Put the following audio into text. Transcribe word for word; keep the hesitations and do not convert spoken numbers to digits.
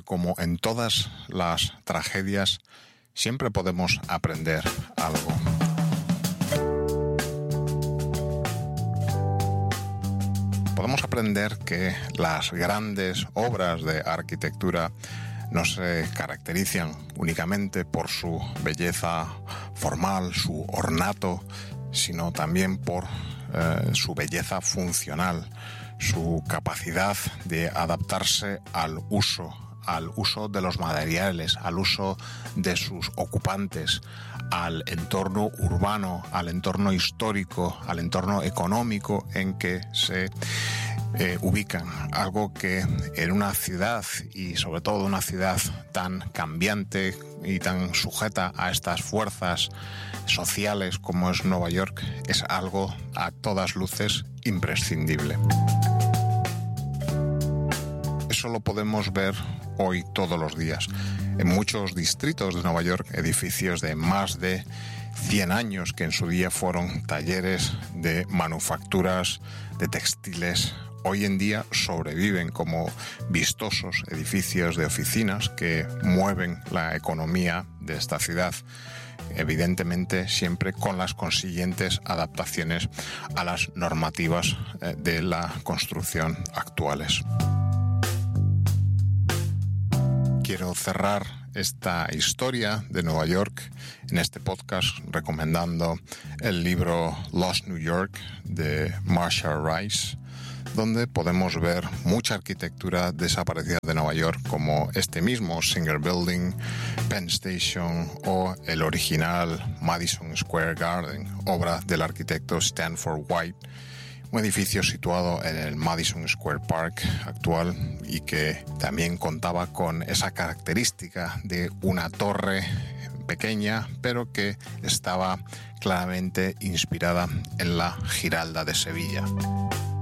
como en todas las tragedias, siempre podemos aprender algo. Podemos aprender que las grandes obras de arquitectura no se caracterizan únicamente por su belleza formal, su ornato, sino también por eh, su belleza funcional, su capacidad de adaptarse al uso, al uso de los materiales, al uso de sus ocupantes, al entorno urbano, al entorno histórico, al entorno económico en que se eh, ubican. Algo que en una ciudad, y sobre todo una ciudad tan cambiante y tan sujeta a estas fuerzas sociales como es Nueva York, es algo a todas luces imprescindible. Eso lo podemos ver hoy todos los días. En muchos distritos de Nueva York, edificios de más de cien años que en su día fueron talleres de manufacturas, de textiles, hoy en día sobreviven como vistosos edificios de oficinas que mueven la economía de esta ciudad, evidentemente siempre con las consiguientes adaptaciones a las normativas de la construcción actuales. Quiero cerrar esta historia de Nueva York en este podcast recomendando el libro Lost New York de Marcia Rice, donde podemos ver mucha arquitectura desaparecida de Nueva York, como este mismo Singer Building, Penn Station o el original Madison Square Garden, obra del arquitecto Stanford White, un edificio situado en el Madison Square Park actual y que también contaba con esa característica de una torre pequeña, pero que estaba claramente inspirada en la Giralda de Sevilla.